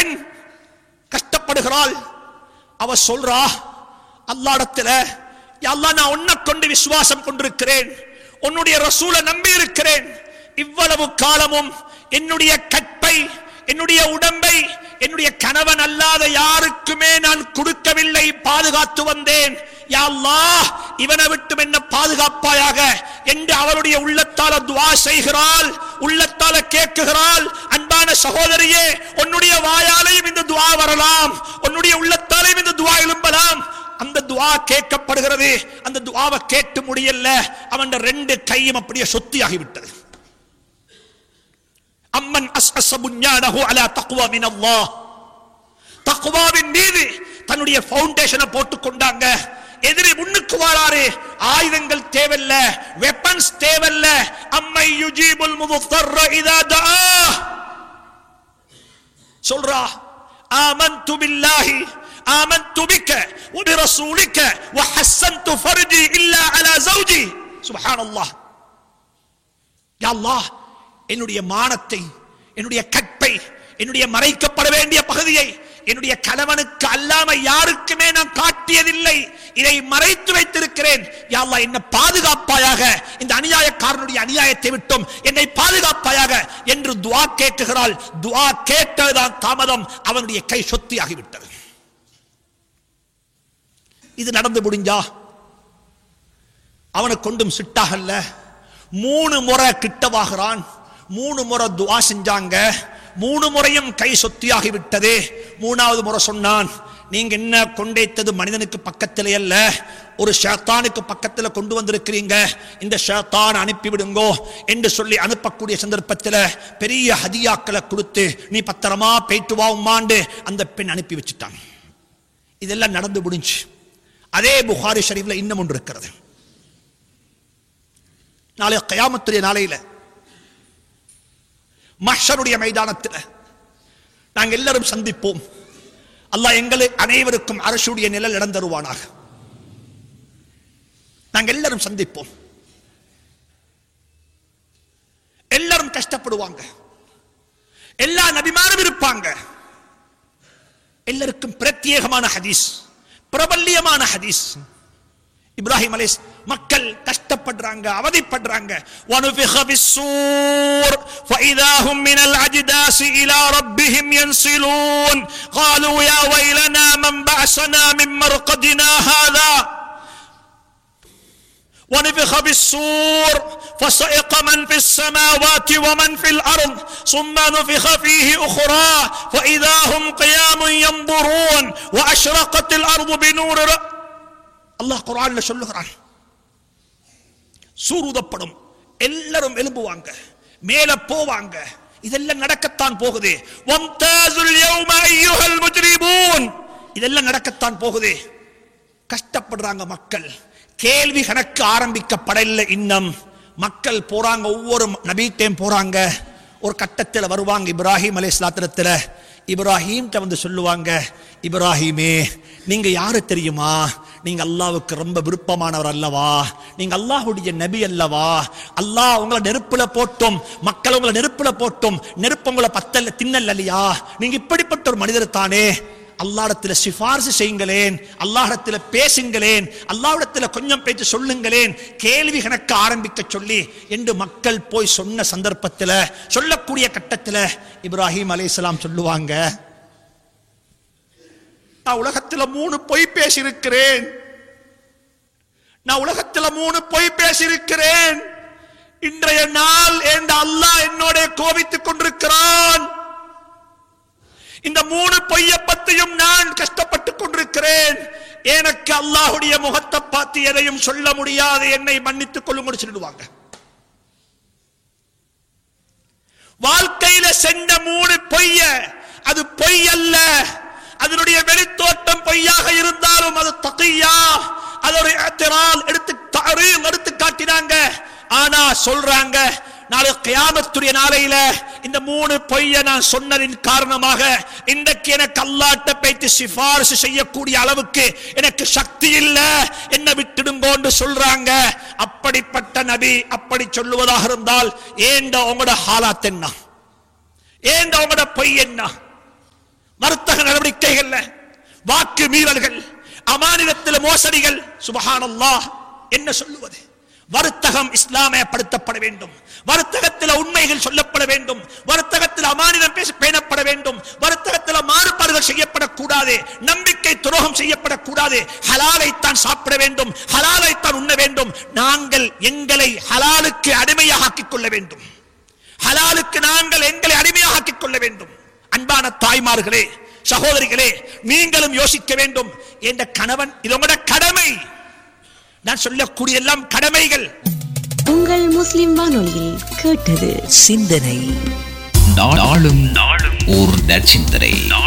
பெண் கஷ்டப்படுகிறாள். அவ சொல்றா அல்லாஹ்விடத்துல, யா அல்லாஹ், நான் உன்னை கொண்டு விசுவாசம் கொண்டிருக்கிறேன், உன்னுடைய ரசூலை நம்பி இருக்கிறேன். இவ்வளவு காலமும் என்னுடைய கற்பை, என்னுடைய உடம்பை என்னுடைய கணவன் அல்லாத யாருக்குமே நான் கொடுக்கவில்லை, பாதுகாத்து வந்தேன். யா அல்லாஹ், இவனை விட்டு என்ன பாதுகாப்பாயாக என்று அவளுடைய உள்ளத்தால துஆ செய்கிறாள், உள்ளத்தால கேட்குகிறாள். அன்பான சகோதரியே, உன்னுடைய வாயாலையும் இந்த துஆ வரலாம், உன்னுடைய உள்ளத்தாலையும் இந்த துஆ எழும்பலாம். அந்த துஆ கேட்கப்படுகிறது. அந்த துஆவை கேட்டு முடியல, அவன் 2 கையும் அப்படியே சொத்தியாகிவிட்டது. அம்மன் அஸ்அஸ புன்யானஹு அலா தக்வா மினல்லாஹ், தக்வாவின் மீது தன்னுடைய ஃபவுண்டேஷனை போட்டுக் கொண்டாங்க. எதிரி முன்னுக்கு வராரு, ஆயுதங்கள் தேவையில்ல, வெப்பன்ஸ் தேவையில்ல. அம்மை யுஜீபுல் முதர்ர இதா தஆ, சொல்றா ஆமன்து பில்லாஹி ஆமன்து பிக வ பிரசூலிக வ ஹஸன்து ஃபர்ஜி இல்லா அலா ஜௌஜி. சுப்ஹானல்லாஹ். யா அல்லாஹ், என்னுடைய மானத்தை, என்னுடைய கற்பை, என்னுடைய மறைக்கப்பட வேண்டிய பகுதியை என்னுடைய கணவனுக்கு அல்லாம யாருக்குமே நான் காட்டியதில்லை, இதை மறைத்து வைத்திருக்கிறேன். யா அல்லாஹ், என்னை பாதுகாப்பாயாக, இந்த அநியாயக்காரனுடைய அநியாயத்தை விட்டும் என்னை பாதுகாப்பாயாக என்று துஆ கேட்கிறாள். துஆ கேட்டதுதான் தாமதம், அவனுடைய கை சொத்தியாகிவிட்டது. இது நடந்து முடிஞ்சா அவனை கொண்டும் சிட்டாகல்ல. 3 முறை கிட்டவாகிறான், 3 முறை துஆ செஞ்சாங்க, 3 முறையும் கை சொத்தியாகி விட்டது. 3வது முறை சொன்னான், நீங்க என்ன கொண்டைத்தது மனிதனுக்கு பக்கத்திலே அல்ல, ஒரு ஷைத்தானுக்கு பக்கத்துல கொண்டு வந்திருக்கிறீங்க, இந்த ஷைத்தான் அனுப்பிவிடுங்கோ என்று சொல்லி அனுப்பக்கூடிய சந்தர்ப்பத்தில் பெரிய ஹதியாக்களை கொடுத்து நீ பத்திரமா போயிட்டு வா உம்மாண்டு அந்த பெண் அனுப்பி வச்சுட்டான். இதெல்லாம் நடந்து முடிஞ்சு. அதே புகாரி ஷரீஃப்ல இன்னும் ஒன்று இருக்கிறது. நாளை கியாமத்துடைய நாளையில மஹ்ஷருடைய மைதானத்தில் நாங்கள் எல்லாரும் சந்திப்போம். அல்லாஹ் எங்களை அனைவருக்கும் அரசுடைய நிழல் இடம் தருவானாக. நாங்கள் எல்லாரும் சந்திப்போம். எல்லாரும் கஷ்டப்படுவாங்க, எல்லா நபிமாரும் இருப்பாங்க. எல்லாருக்கும் பிரத்யேகமான ஹதீஸ், பிரபல்யமான ஹதீஸ். இப்ராஹிம் அலைஹிஸ் மக்கள் கஷ்டப்படுறாங்க, அவதிப்படுறாங்க. وَنُفِخَ فِي-الصُّورِ فَإِذَا هُمْ مِنَ الْأَجْدَاثِ إِلَى رَبِّهِمْ يَنْسِلُونَ قَالُوا يَا وَيْلَنَا مَنْ بَعَثَنَا مِنْ مَرْقَدِنَا هَذَا وَنُفِخَ فِي-الصُّورِ فَصَعِقَ مَنْ فِي السَّمَاوَاتِ وَمَنْ فِي الْأَرْضِ ثُمَّ نُفِخَ فِيهِ أُخْرَى فَإِذَا هُمْ قِيَامٌ يَنْظُرُونَ وَأَشْرَقَتِ الْأَرْضُ بِنُورِ அல்லாஹ் குர்ஆன்ல சொல்லுகிறான், சூருதப்படும், எல்லாரும் எழும்புவாங்க, மேல போவாங்க. இதெல்லாம் நடக்கத்தான் போகுது. வம்தாஸுல் யௌம அய்யுஹல் முஜ்ரிமூன், இதெல்லாம் நடக்கத்தான் போகுது. கஷ்டப்படுறாங்க மக்கள். கேள்வி கணக்கு ஆரம்பிக்கப்படவில்லை இன்னும். மக்கள் போறாங்க, ஒவ்வொரு நபிட்டையும் போறாங்க. ஒரு கட்டத்தில் வருவாங்க இப்ராஹிம் அலைஹிஸ்ஸலாத்துல. இப்ராஹிம் வந்து சொல்லுவாங்க, இப்ராஹிமே நீங்க யாரு தெரியுமா? நீங்க அல்லாஹ்வுக்கு ரொம்ப விருப்பமானவர் அல்லவா? நீங்க அல்லாஹ்வுடைய நபி அல்லவா? அல்லாஹ் உங்களை நெருப்புல போட்டும், மக்கள் உங்களை நெருப்புல போட்டும், நெருப்பு உங்களை பத்தல்ல தின்னல் இல்லையா? நீங்க இப்படிப்பட்ட ஒரு மனிதர் தானே. அல்லாஹ்விடத்துல சிபாரிசு செய்யுங்களேன், அல்லாஹ்விடத்துல பேசுங்களேன், அல்லாஹ்விடத்துல கொஞ்சம் பேச்சு சொல்லுங்களேன், கேள்வி கணக்கு ஆரம்பிக்க சொல்லி என்று மக்கள் போய் சொன்ன சந்தர்ப்பத்தில், சொல்லக்கூடிய கட்டத்தில் இப்ராஹிம் அலைஹிஸ்ஸலாம் சொல்லுவாங்க, நான் உலகத்தில் 3 பொய் பேசியிருக்கிறேன், நான் உலகத்தில் 3 பொய் பேசியிருக்கிறேன். இன்றைய நாள் என்ற அல்லாஹ் என்னோட கோபித்துக் கொண்டிருக்கிறான். இந்த 3 பொய்யை பத்தியும் நான் கஷ்டப்பட்டுக் கொண்டிருக்கிறேன். எனக்கு அல்லாஹ்வுடைய முகத்தை பார்த்து எதையும் சொல்ல முடியாது, என்னை மன்னித்துக் கொள்ளும் சொல்லிடுவாங்க. வாழ்க்கையில சென்ற 3 பொய்ய, அது பொய் அல்ல, அதனுடைய வெளித்தோட்டம் பொய்யாக இருந்தாலும் அது தகியா, அது ஒரு இஅ்திரால் எடுத்து காட்டினாங்க. ஆனா சொல்றாங்க, நாளை கியாமத்துடைய நாளையில இந்த 3 பொய்யை நான் சொன்னதின் காரணமாக இன்றைக்கு எனக்கு அல்லாஹ்ட்ட போய்ட்டு சிபாரிசு செய்யக்கூடிய அளவுக்கு எனக்கு சக்தி இல்ல, என்ன விட்டுடுங்கோன்னு சொல்றாங்க. அப்படிப்பட்ட நபி அப்படி சொல்லுவதாக இருந்தால் ஏண்ட உங்களோட ஹாலாத் என்ன, ஏண்ட உங்களோட பொய் என்ன? வர்த்தக நடவடிக்கைகள்ல வாக்கு மீறல்கள், அமானிதத்தில் மோசடிகள், சுப்ஹானல்லாஹ், என்ன சொல்லுவது? வர்த்தகம் இஸ்லாமயப்படுத்தப்பட வேண்டும். வர்த்தகத்தில் உண்மைகள் சொல்லப்பட வேண்டும். வர்த்தகத்தில் அமானிதம் பேணப்பட வேண்டும். வர்த்தகத்தில் மாறுபாடுகள் செய்யப்படக்கூடாது. நம்பிக்கை துரோகம் செய்யப்படக்கூடாது. ஹலாலைத்தான் சாப்பிட வேண்டும், ஹலாலைத்தான் உண்ண வேண்டும். நாங்கள் எங்களை ஹலாலுக்கு அடிமையாக ஆக்கிக் கொள்ள வேண்டும். ஹலாலுக்கு நாங்கள் எங்களை அடிமையாக ஆக்கிக் கொள்ள வேண்டும். அன்பான தாய்மார்களே, சகோதரிகளே, நீங்களும் யோசிக்க வேண்டும். என்ற கணவன், இது உங்களோட கடமை. நான் சொல்லக்கூடிய எல்லாம் கடமைகள். உங்கள் முஸ்லிம் வானொலியில் கேட்டது சிந்தனை. நாளும் ஓர் நற்சிந்தனை.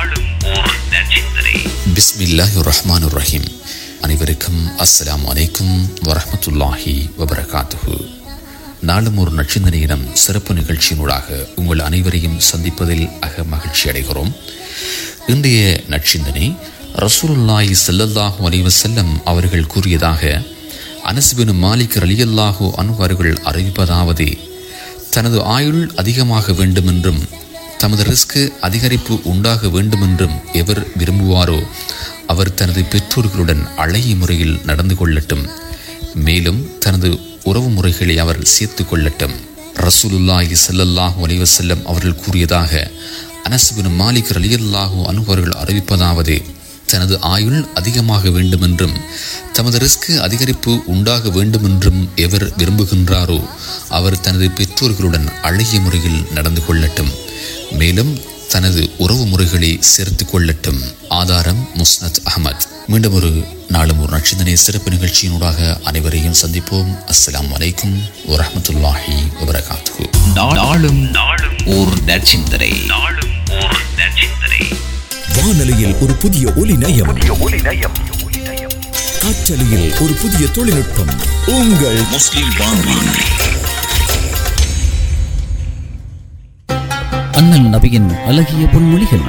பிஸ்மில்லாஹிர் ரஹ்மானிர் ரஹீம். அனைவருக்கும் அஸ்ஸலாமு அலைக்கும் வரஹ்மத்துல்லாஹி வபரகாத்துஹு. நாளும் ஒரு நற்சிந்தனையிடம் சிறப்பு நிகழ்ச்சியினூடாக உங்கள் அனைவரையும் சந்திப்பதில் மகிழ்ச்சி அடைகிறோம். இன்றைய நற்சிந்தனை ரசூலுல்லாஹி ஸல்லல்லாஹு அலைஹி வஸல்லம் அவர்கள் கூறியதாக அனஸ் பின் மாலிக் ரலியல்லாஹு அன்ஹு அவர்கள் அறிவிப்பதாவது: தனது ஆயுள் அதிகமாக வேண்டுமென்றும் தமது ரிஸ்க் அதிகரிப்பு உண்டாக வேண்டுமென்றும் எவர் விரும்புவாரோ அவர் தனது பெற்றோர்களுடன் அழகிய முறையில் நடந்து கொள்ளட்டும். மேலும் தனது உறவு முறைகளை அவர் சேர்த்து கொள்ளட்டும். ரசூலுல்லாஹி ஸல்லல்லாஹு அலைஹி வஸல்லம் அவர்கள் கூறியதாக அனஸ் பின் மாலிக் ரலியல்லாஹு அன்ஹு அவர்கள் அறிவிப்பதாவது: தனது ஆயுள் அதிகமாக வேண்டுமென்றும் தமது ரிஸ்க் அதிகரிப்பு உண்டாக வேண்டுமென்றும் எவர் விரும்புகின்றாரோ அவர் தனது பெற்றோர்களுடன் அழகிய முறையில் நடந்து கொள்ளட்டும். மேலும் தனது உறவு முறைகளை சேர்த்து கொள்ளட்டும். ஆதாரம் முஸ்னத் அஹ்மத். மீண்டும் ஒரு நாளும் ஒரு நற்சிந்தனை சிறப்பு நிகழ்ச்சியினூடாக அனைவரையும் சந்திப்போம். அஸ்ஸலாமு அலைக்கும் வரஹ்மத்துல்லாஹி வபரகாத்துஹு. நாளும் ஓர் நற்சிந்தனை. வானொலியில் ஒரு புதிய ஒலி நயம், காற்றலையில் ஒரு புதிய தொழில்நுட்பம். உங்கள் முஸ்லிம் வானொலி. அண்ணல் நபியின் அழகிய பொன்மொழிகள்.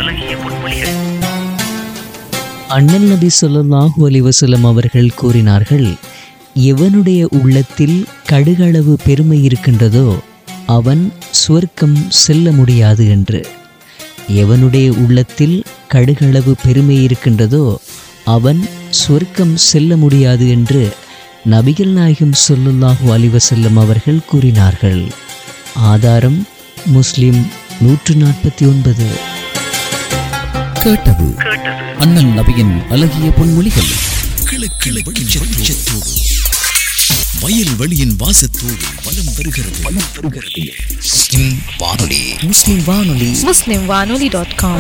அண்ணல் நபி ஸல்லல்லாஹு அலைஹி வஸல்லம் அவர்கள் கூறினார்கள், எவனுடைய உள்ளத்தில் கடுகளவு பெருமை இருக்கின்றதோ அவன் சுவர்க்கம் செல்ல முடியாது என்று. எவனுடைய உள்ளத்தில் கடுகளவு பெருமை இருக்கின்றதோ அவன் சொர்க்கம் செல்ல முடியாது என்று நபிகள் நாயகம் ஸல்லல்லாஹு அலைஹி வஸல்லம் அவர்கள் கூறினார்கள். ஆதாரம் முஸ்லிம் 149. கேட்டது அண்ணல் நபியின் அழகிய பொன்மொழிகள். கிழக்கிழ வெளிச்சத்தோடு வயல் வெளியின் வாசத்தோடு வலம் வருகிறது. முஸ்லிம் வானொலி. muslimwanoli.com.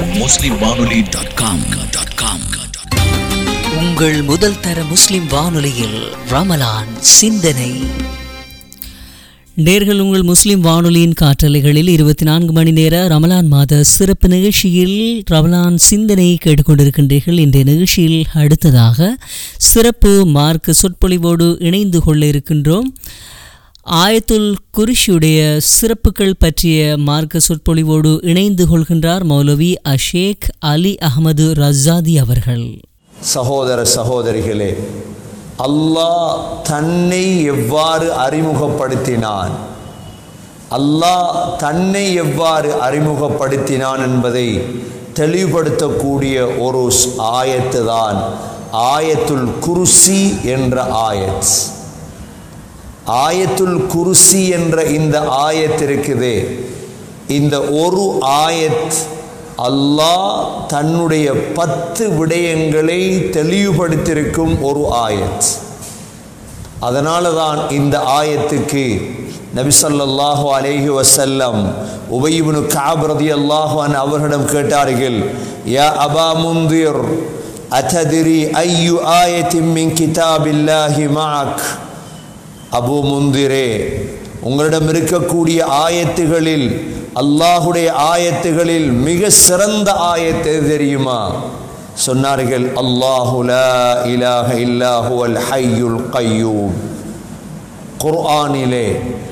உங்கள் முதல் தர முஸ்லிம் வானொலியில் ரமலான் சிந்தனை. நேர்கள் உங்கள் முஸ்லிம் வானொலியின் காற்றலைகளில் 24 மணி நேர ரமலான் மாத சிறப்பு நிகழ்ச்சியில் ரமலான் சிந்தனை கேட்டுக்கொண்டிருக்கின்றீர்கள். இன்றைய நிகழ்ச்சியில் அடுத்ததாக சிறப்பு மார்க்க சொற்பொழிவோடு இணைந்து கொள்ள இருக்கின்றோம். ஆயத்துல் குர்ஷியுடைய சிறப்புகள் பற்றிய மார்க்க சொற்பொழிவோடு இணைந்து கொள்கின்றார் மௌலவி அஷேக் அலி அஹமது ரஸாதி அவர்கள். சகோதர சகோதரிகளே, அல்லாஹ் தன்னை எவ்வாறு அறிமுகப்படுத்தினான், அல்லாஹ் தன்னை எவ்வாறு அறிமுகப்படுத்தினான் என்பதை தெளிவுபடுத்தக்கூடிய ஒரு ஆயத்து தான் ஆயத்துல் குர்சி என்ற ஆயத். ஆயத்துல் குர்சி என்ற இந்த ஆயத் இருக்குதே, இந்த ஒரு ஆயத் அல்லாஹ் தன்னுடைய 10 விடயங்களை தெளிவுபடுத்தியிருக்கும் ஒரு ஆயத். அதனால தான் இந்த ஆயத்துக்கு நபி ஸல்லல்லாஹு அலைஹி வஸல்லம் உபய் இப்னு கஅப் ரலியல்லாஹு அன்ஹு அவர்களிடம் கேட்டார்கள், யா அபா முந்திர் அதத்ரி ஐயு ஆயத்தின் மின் கிதாபில்லாஹி மஅக். அபு முந்திரே, உங்களிடம் இருக்கக்கூடிய ஆயத்துகளில், அல்லாஹுடைய ஆயத்துகளில் மிக சிறந்த ஆயத்து தெரியுமா? சொன்னார்கள், அல்லாஹு லா இலாஹ இல்லா ஹுவல் ஹய்யுல் கய்யூம். குர்ஆனிலே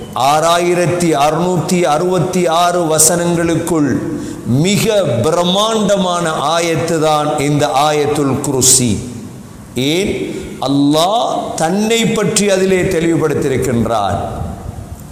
6666 வசனங்களுக்குள் மிக பிரம்மாண்டமான ஆயத்து தான் இந்த ஆயத்துல் குர்சி. ஏன்? அல்லாஹ் தன்னை பற்றி அதிலே தெளிவுபடுத்தியிருக்கின்றார்.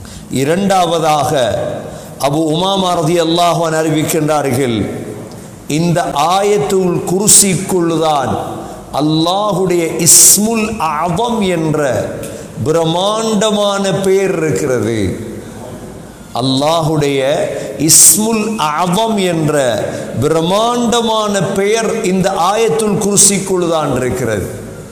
இரண்டாவதாக அபு உமாமா ரலியல்லாஹு அன்ஹு அறிவிக்கின்றார்கள், இந்த ஆயத்துல் குர்சிக்குள்தான் அல்லாஹுடைய இஸ்முல் அஸம் என்ற பிரம்மாண்டமான பெயர் இருக்கிறது. அல்லாஹுடைய இஸ்முல் அஸம் என்ற பிரம்மாண்டமான பெயர் இந்த ஆயத்துல் குர்சிக்குள்தான் இருக்கிறது.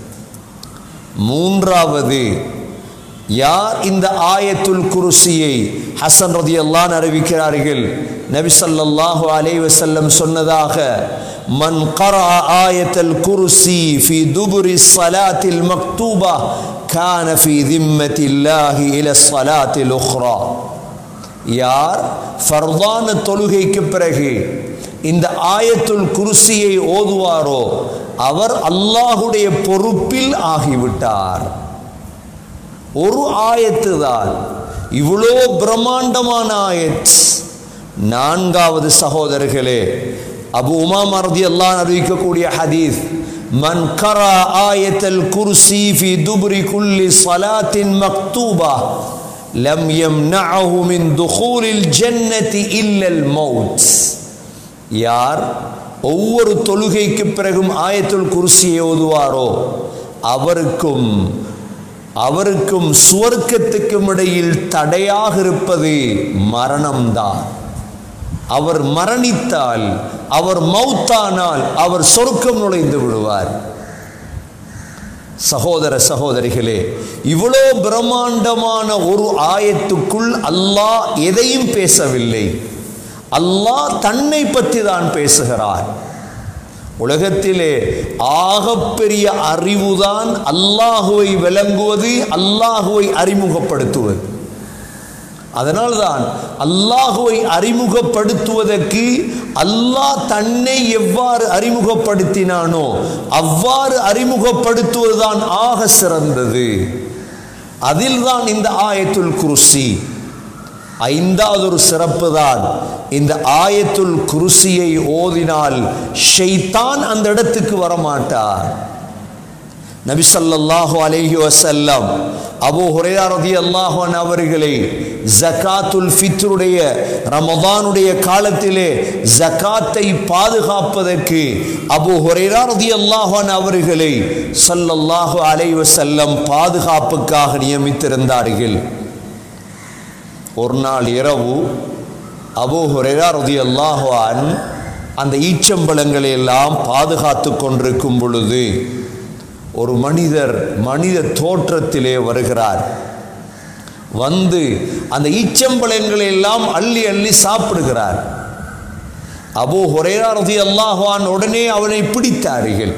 மூன்றாவது, யார் இந்த ஆயத்துல் குர்சியை ஹசன் ரலியல்லாஹு அன்ஹு அறிவிக்கிறார்கள். நபி ஸல்லல்லாஹு அலைஹி வஸல்லம் சொன்னதாக, மன் கரஅ ஆயத்துல் குர்சி ஃபீ துபுரி ஸலாத்தில் மக்தூபா கான ஃபீ திம்மத்தில்லாஹி இலா ஸலாத்தில் உக்ரா. யார் ஃபர்தான தொழுகைக்கு பிறகு இந்த ஆயத்துல் குர்சியை ஓதுவாரோ அவர் அல்லாஹுடைய பொறுப்பில் ஆகிவிட்டார். ஒரு ஆயத்து தான், இவ்வளோ பிரம்மாண்டமான ஆயத். நான்காவது சகோதரர்களே, அபு உமாமா ரலியல்லாஹு அன்ஹு அறிவிக்கக்கூடிய ஹதீஸ், மன் கரா ஆயத்துல் குர்சி ஃபீ துபுரி குல்லி ஸலாத்தின் மக்தூபா லம் யம்னஅஹு மின் துகூலில் ஜன்னதி இல்லல் மௌத். யார் ஒவ்வொரு தொழுகைக்கு பிறகும் ஆயத்துல் குர்சியை ஓதுவாரோ அவருக்கும் சுவர்க்கத்துக்கும் இடையில் தடையாக இருப்பது மரணம்தான். அவர் மரணித்தால், அவர் மௌத்தானால் அவர் சொர்க்கம் நுழைந்து விடுவார். சகோதர சகோதரிகளே, இவ்வளோ பிரம்மாண்டமான ஒரு ஆயத்துக்குள் அல்லாஹ் எதையும் பேசவில்லை. அல்லாஹ் தன்னை பற்றி தான் பேசுகிறார். உலகத்திலே ஆகப்பெரிய அறிவுதான் அல்லாஹுவை விளங்குவது, அல்லாஹுவை அறிமுகப்படுத்துவது. அதனால்தான் அல்லாஹுவை அறிமுகப்படுத்துவதற்கு அல்லாஹ் தன்னை எவ்வாறு அறிமுகப்படுத்தினானோ அவ்வாறு அறிமுகப்படுத்துவதுதான் ஆக சிறந்தது. அதில்தான் இந்த ஆயத்துல் குர்சி. ஐந்தாவது ஒரு சிறப்பு தான், இந்த ஆயத்துல் குர்சியை ஓதினால் ஷைத்தான் அந்த இடத்துக்கு வரமாட்டார். நபி ஸல்லல்லாஹு அலைஹி வஸல்லம் அபூ ஹுரைரா ரலியல்லாஹு அன்ஹு அவர்களை ஜகாத்துல் ஃபித்ருடைய ரமதானுடைய காலத்திலே ஜகாத்தை பாதுகாப்பதற்கு அபூ ஹுரைரா ரலியல்லாஹு அன்ஹு அவர்களை ஸல்லல்லாஹு அலைஹி வஸல்லம் பாதுகாப்புக்காக நியமித்திருந்தார்கள். ஒரு நாள் இரவு அபூ ஹுரைரா ரலியல்லாஹு அன்ஹு அந்த ஈச்சம்பழங்களை எல்லாம் பாதுகாத்து கொண்டிருக்கும் பொழுது ஒரு மனித தோற்றத்திலே வருகிறார். வந்து அந்த ஈச்சம்பழங்களை எல்லாம் அள்ளி அள்ளி சாப்பிடுகிறார். அபூ ஹுரைரா ரலியல்லாஹு அன்ஹு உடனே அவனை பிடித்தார்கள்.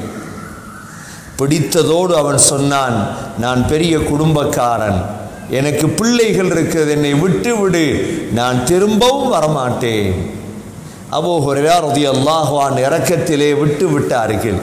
பிடித்ததோடு அவன் சொன்னான், நான் பெரிய குடும்பக்காரன், எனக்கு பிள்ளைகள் இருக்கிறது, என்னை விட்டு விடு, நான் திரும்பவும் வரமாட்டேன். அபூ ஹுரைரா ரலியல்லாஹு அன்ஹு இரக்கத்திலே விட்டு விட்டார்கள்.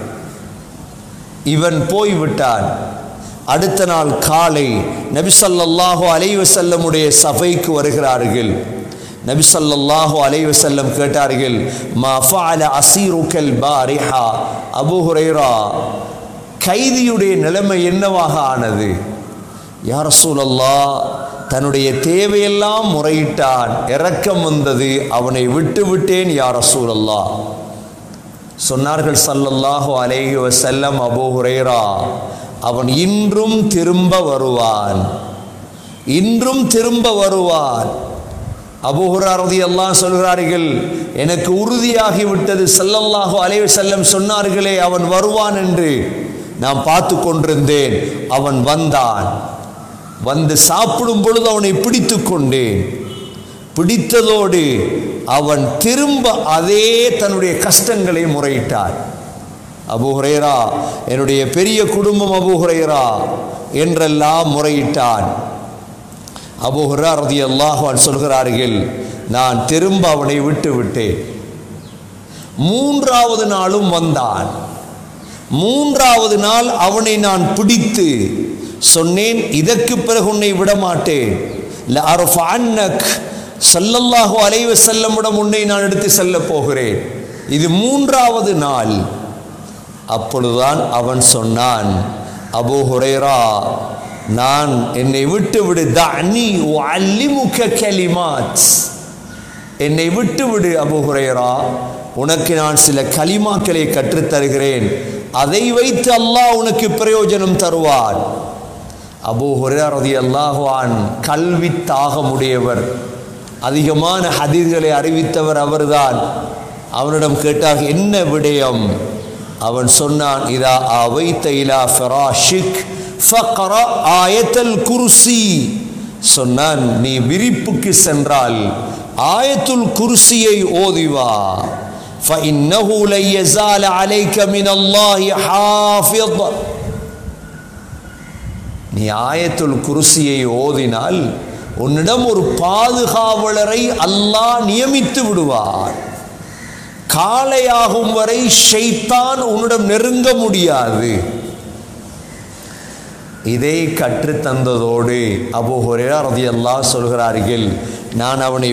இவன் போய்விட்டான். அடுத்த நாள் காலை நபி ஸல்லல்லாஹு அலைஹி வஸல்லமுடைய சபைக்கு வருகிறார்கள். நபி ஸல்லல்லாஹு அலைஹி வஸல்லம் கேட்டார்கள், மா ஃபஅல அஸீருக்கல் பாரிஹா. அபூ ஹுரைரா, கைதியுடைய நிலைமை என்னவாக ஆனது? யா ரசூலல்லாஹ், தன்னுடைய தேவையெல்லாம் முறையிட்டான், இரக்கம் வந்தது, அவனை விட்டு விட்டேன் யா ரசூலல்லாஹ். சொன்னார்கள் ஸல்லல்லாஹு அலைஹி வஸல்லம், அபூ ஹுரைரா, அவன் இன்றும் திரும்ப வருவான், இன்றும் திரும்ப வருவான். அபூ ஹுரைரா ரலியல்லாஹு சொல்கிறார்கள், எனக்கு உறுதியாகிவிட்டது, ஸல்லல்லாஹு அலைஹி வஸல்லம் சொன்னார்களே அவன் வருவான் என்று நான் பார்த்து கொண்டிருந்தேன். அவன் வந்தான். வந்து சாப்பிடும் பொழுது அவனை பிடித்து கொண்டேன். பிடித்ததோடு அவன் திரும்ப அதே தன்னுடைய கஷ்டங்களை முறையிட்டான். அபூ ஹுரைரா, என்னுடைய பெரிய குடும்பம் அபூ ஹுரைரா என்றெல்லாம் முறையிட்டான். அபூ ஹுரைரா ரலியல்லாஹு அன்ஹு சொல்கிறார்கள், நான் திரும்ப அவனை விட்டு விட்டேன். மூன்றாவது நாளும் வந்தான். மூன்றாவது நாள் அவனை நான் பிடித்து சொன்னேன், இதற்கு பிறகு உன்னை விடமாட்டேன். லஅர்ஃபஅன்னக், ஸல்லல்லாஹு அலைஹி வஸல்லமிடம் உன்னை நான் எடுத்து செல்ல போகிறேன். இது மூன்றாவது நாள். அப்பொழுதுதான் அவன் சொன்னான், அபூ ஹுரைரா, நான் என்னை விட்டு விடு, தஅனி உஅல்லிமுக கலிமாத், என்னை விட்டு விடு அபூ ஹுரைரா, உனக்கு நான் சில கலிமாக்களை கற்றுத்தருகிறேன், அதை வைத்து அல்லாஹ் உனக்கு பிரயோஜனம் தருவார். அபூ ஹுரைரா ரலியல்லாஹு அன்ஹு கல்வி தாகமுடையவர், அதிகமான ஹதீஸ்களை அறிவித்தவர் அவர்தான். அவனிடம் கேட்டார், என்ன விடயம்? அவன் சொன்னான், இதா அவைத இலா ஃபிராஷிக் ஃபக்ரா ஆயத்துல் குர்சி. சொன்னான், நீ விரிப்புக்கு சென்றால் ஆயத்துல் குர்சியை ஓதிவா. ஃபஇன்னஹு லை யஸால அலைக மினல்லாஹி ஹாஃபிஸ். நீ ஆயத்துல் குர்சியை ஓதினால் உன்னிடம் ஒரு பாதுகாவலரை அல்லாஹ் நியமித்து விடுவார். காலையாகும் வரை ஷைத்தான் உன்னிடம் நெருங்க முடியாது. இதை கற்றுத்தந்ததோடு அபூ ஹுரைரா ரலியல்லாஹு சொல்கிறார்கள், நான் அவனை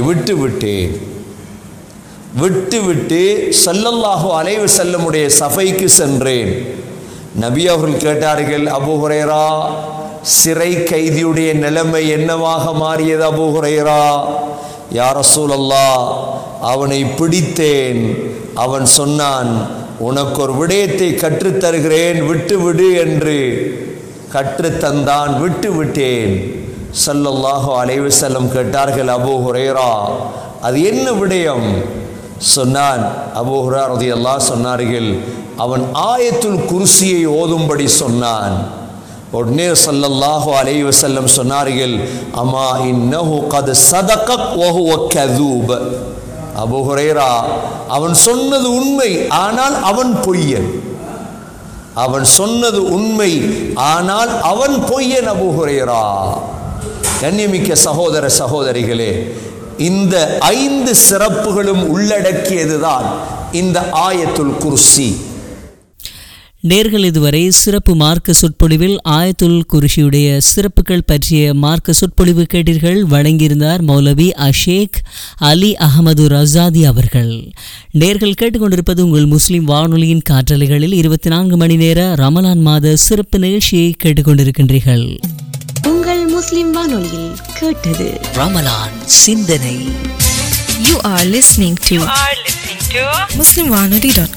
விட்டு ஸல்லல்லாஹு அலைஹி வஸல்லமுடைய சஃபைக்கு சென்றேன். நபி அவர்கள் கேட்டார்கள், அபூ ஹுரைரா, சிறை கைதியுடைய நிலைமை என்னவாக மாறியது அபூ ஹுரைரா? யா ரசூலல்லாஹ், அவனை பிடித்தேன். அவன் சொன்னான், உனக்கு ஒரு விடயத்தை கற்றுத்தருகிறேன், விட்டுவிடு என்று கற்றுத்தந்தான். விட்டேன். ஸல்லல்லாஹு அலைஹி வஸல்லம் கேட்டார்கள், அபூ ஹுரைரா, அது என்ன விடயம்? சொன்னான். அபூ ஹுரைரா ரலியல்லாஹு சொன்னார்கள், அவன் ஆயத்துல் குர்சியை ஓதும்படி சொன்னான். உடனே ஸல்லல்லாஹு அலைஹி வஸல்லம் சொன்னார்கள், அமா இன்னஹு கத் ஸதகக் வ ஹுவ கதூப். அபூ ஹுரைரா, அவன் சொன்னது உண்மை, ஆனால் அவன் பொய்யன். அவன் சொன்னது உண்மை, ஆனால் அவன் பொய்யன். அபூ ஹுரைரா. கண்ணியமிக்க சகோதர சகோதரிகளே, இந்த 5 சிறப்புகளும் உள்ளடக்கியதுதான் இந்த ஆயத்துல் குர்சி. நேர்கள் இதுவரை சிறப்பு மார்க்க சொற்பொழிவில் ஆயத்துல் குர்சியுடைய சிறப்புகள் பற்றிய மார்க்க சொற்பொழிவு கேட்டீர்கள். வழங்கியிருந்தார் மௌலவி அஷேக் அலி அகமது ரசாதி அவர்கள். நேர்கள் கேட்டுக்கொண்டிருப்பது உங்கள் முஸ்லிம் வானொலியின் காற்றலைகளில் 24 மணி நேர ரமலான் மாத சிறப்பு நிகழ்ச்சியை கேட்டுக்கொண்டிருக்கின்றீர்கள். உங்கள் முஸ்லிம் வானொலியில் கேட்டது ரமலான் சிந்தனை. You are listening to muslimwanoli.com.